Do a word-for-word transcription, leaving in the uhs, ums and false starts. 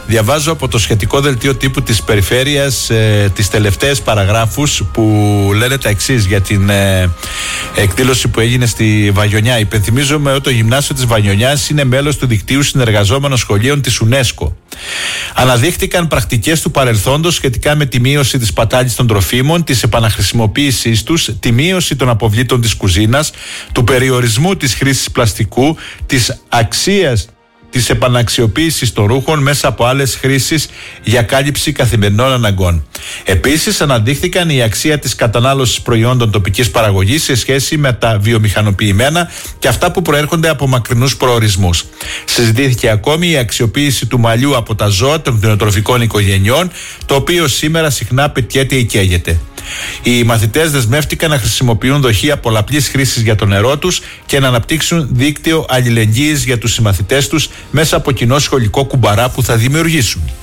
Διαβάζω από το σχετικό δελτίο τύπου της Περιφέρειας ε, τις τελευταίες παραγράφους που λένε τα εξής για την ε, εκδήλωση που έγινε στη Βαγιονιά. Υπενθυμίζομαι ότι το γυμνάσιο της Βαγιονιάς είναι μέλος του δικτύου συνεργαζόμενων σχολείων της UNESCO. Αναδείχτηκαν πρακτικές του παρελθόντος σχετικά με τη μείωση της πατάλης των τροφίμων, της επαναχρησιμοποίησής τους, τη μείωση των αποβλήτων της κουζίνας, του περιορισμού της χρήσης πλαστικού, της αξίας της επαναξιοποίησης των ρούχων μέσα από άλλες χρήσεις για κάλυψη καθημερινών αναγκών. Επίσης, αναδείχθηκαν η αξία της κατανάλωσης προϊόντων τοπικής παραγωγής σε σχέση με τα βιομηχανοποιημένα και αυτά που προέρχονται από μακρινούς προορισμούς. Συζητήθηκε ακόμη η αξιοποίηση του μαλλιού από τα ζώα των κτηνοτροφικών οικογενειών, το οποίο σήμερα συχνά πετιέται ή καίγεται. Οι μαθητές δεσμεύτηκαν να χρησιμοποιούν δοχεία πολλαπλής χρήσης για το νερό τους και να αναπτύξουν δίκτυο αλληλεγγύης για τους συμμαθητές τους μέσα από κοινό σχολικό κουμπαρά που θα δημιουργήσουν.